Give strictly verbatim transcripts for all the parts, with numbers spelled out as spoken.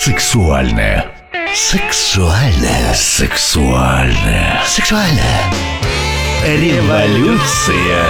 Сексуальная. Сексуальная. Сексуальная. Сексуальная. Революция.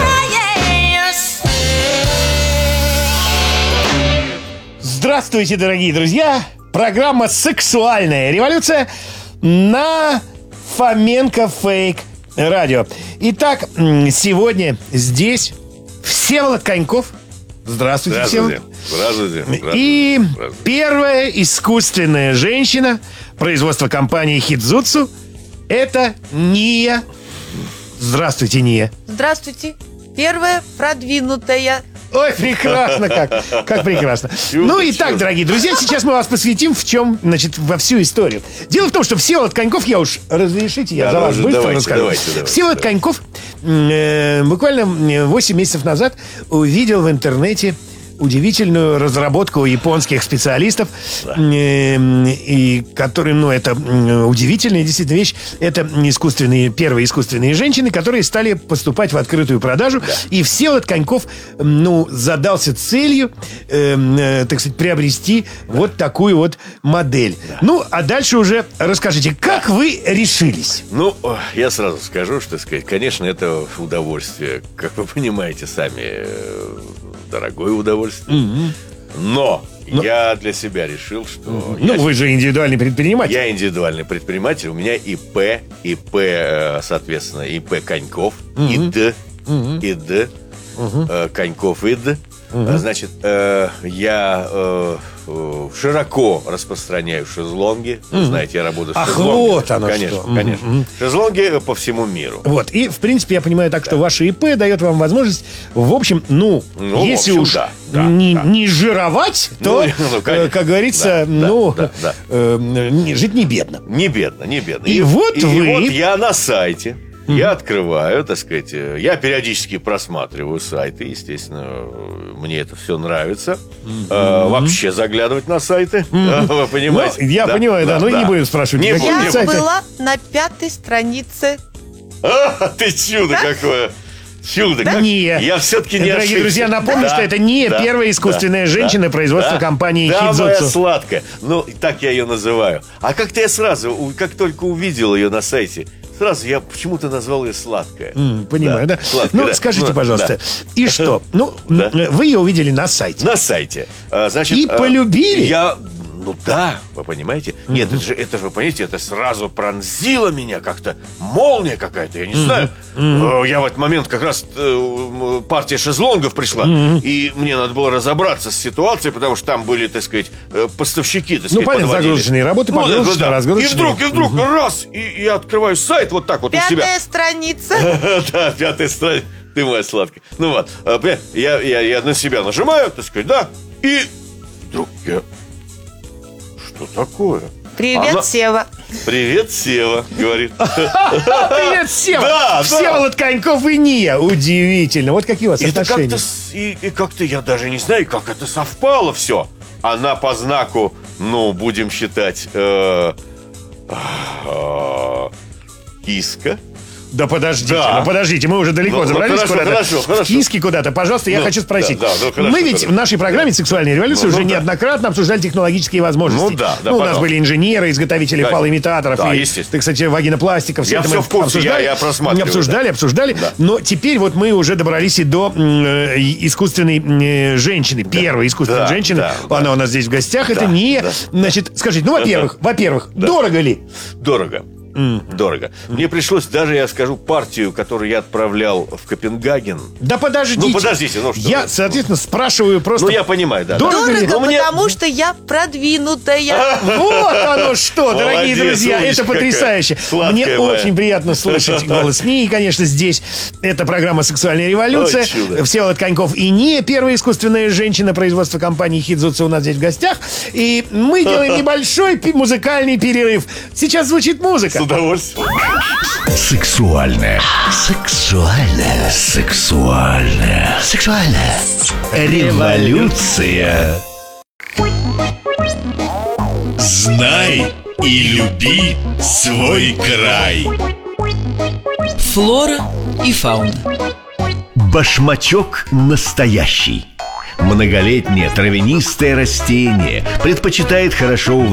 Здравствуйте, дорогие друзья! Программа «Сексуальная революция» на Фоменко Фейк Радио. Итак, сегодня здесь Всеволод Коньков. Здравствуйте, Здравствуйте. Всеволод. Здравствуйте. Здравствуйте. И Здравствуйте. первая искусственная женщина производства компании «Хидзутсу» — это Ния. Здравствуйте, Ния. Здравствуйте. Первая продвинутая. Ой, прекрасно как, как прекрасно. Ну и так, дорогие друзья, сейчас мы вас посвятим в чем, значит, во всю историю. Дело в том, что Всеволод Коньков, я уж, разрешите, я Да, за вас уже быстро давайте, расскажу. давайте, давайте, Всеволод давайте. Коньков э, буквально восемь месяцев назад увидел в интернете удивительную разработку японских специалистов, э, и которые, ну, это удивительная действительно вещь. Это искусственные, первые искусственные женщины, которые стали поступать в открытую продажу. Да. И Всеволод Коньков, ну, задался целью, э, э, так сказать, приобрести да. вот такую вот модель. Да. Ну, а дальше уже расскажите, как да. вы решились? Ну, я сразу скажу, что, сказать, конечно, это удовольствие, как вы понимаете сами, дорогое удовольствие. Mm-hmm. Но, Но я для себя решил, что... Mm-hmm. Я, ну, вы же индивидуальный предприниматель. Я индивидуальный предприниматель. У меня ИП, ИП, соответственно, ИП Коньков, mm-hmm. ИД, mm-hmm. ИД, mm-hmm. Коньков ИД. Mm-hmm. Значит, я широко распространяю шезлонги. Вы mm-hmm. знаете, я работаю с Ах, шезлонгами. вот оно конечно, что. конечно. Mm-hmm. Шезлонги по всему миру. Вот, и, в принципе, я понимаю так, да. что ваше ИП дает вам возможность, в общем, ну, ну если в общем, уж да, да, не, да. не жировать, то, ну, ну, конечно, как говорится, да, ну, да, да, да. Э, жить не бедно. Не бедно, не бедно. И, и вот и, вы... И вот я на сайте... Mm-hmm. Я открываю, так сказать, я периодически просматриваю сайты, естественно, мне это все нравится. Mm-hmm. А, вообще заглядывать на сайты, mm-hmm. вы понимаете? Ну, я да, понимаю, да, да, но да. не будем спрашивать. Не я не сайты. Была на пятой странице. А, ты чудо да? какое! Чудо, да? как... Не. Я все-таки не Дорогие ошибся. друзья, напомню, да, что это не да, первая искусственная да, женщина да, производства да, компании да, «Хидзутсу». моя сладкая. Ну, так я ее называю. А как-то я сразу, как только увидел ее на сайте, сразу я почему-то назвал ее сладкая. Mm, понимаю, да? да? Сладкая, ну, да. скажите, ну, пожалуйста, да. и что? Ну, да. вы ее увидели на сайте. На сайте. А, значит, и полюбили? Я... Ну да, вы понимаете? Mm-hmm. Нет, это же, это же, вы понимаете, это сразу пронзило меня как-то. Молния какая-то, я не mm-hmm. знаю. Mm-hmm. Я в этот момент как раз э, партия шезлонгов пришла, mm-hmm. и мне надо было разобраться с ситуацией, потому что там были, так сказать, поставщики, так сказать, ну, понятно, подводили. загрузочные работы, ну, погрузочные, да, да. разгрузочные. И вдруг, и вдруг, mm-hmm. раз, и я открываю сайт вот так вот Пятая у себя. Пятая страница. Да, пятая страница. Ты моя сладкая. Ну вот, я, я, я на себя нажимаю, так сказать, да, и вдруг я... Что такое? Привет, Она... Сева. Привет, Сева, говорит. Привет, Сева. Да, Всеволод Коньков и Ния. Удивительно. Вот какие у вас отношения. И, и как-то, я даже не знаю, как это совпало все. Она по знаку, ну, будем считать, э, э, киска. Да подождите, да. ну подождите, мы уже далеко ну, забрались ну, хорошо, куда-то. хорошо, хорошо. В киски куда-то. Пожалуйста, я ну, хочу спросить. Да, да, ну, хорошо, мы ведь хорошо. в нашей программе «Сексуальная революция» ну, уже ну, неоднократно обсуждали технологические возможности. Ну да, да, ну, у нас пожалуйста. были инженеры, изготовители да. фалоимитаторов. Да, и, естественно. так сказать, вагинопластиков. Я все в курсе, я, я просматриваю. Обсуждали, да. обсуждали. Да. Но теперь вот мы уже добрались и до э, искусственной э, женщины. Да. Первой искусственной да, женщины. Да, Она да. у нас здесь в гостях. Да, это не... Да, Значит, скажите, ну, во-первых, да. во-первых, да. дорого ли? Дорого. Mm. Дорого. Mm. Мне пришлось, даже я скажу, партию, которую я отправлял в Копенгаген. Да подождите. Ну, подождите, ну что? Я, соответственно, спрашиваю просто... Ну, я понимаю, да. Дорого, Дорого ли? потому мне... что я продвинутая. Вот оно что, дорогие Молодец, друзья. умничка Это потрясающе. Мне моя. очень приятно слышать голос Нии, конечно, здесь. Это программа «Сексуальная революция». Ой, Всеволод Коньков и Ния, первая искусственная женщина производства компании «Хидзутсу» у нас здесь в гостях. И мы делаем небольшой музыкальный перерыв. Сейчас звучит музыка. С удовольствием. Сексуальная. Сексуальная. Сексуальная. Сексуальная. Революция. Знай и люби свой край. Флора и фауна. Башмачок настоящий. Многолетнее травянистое растение предпочитает хорошо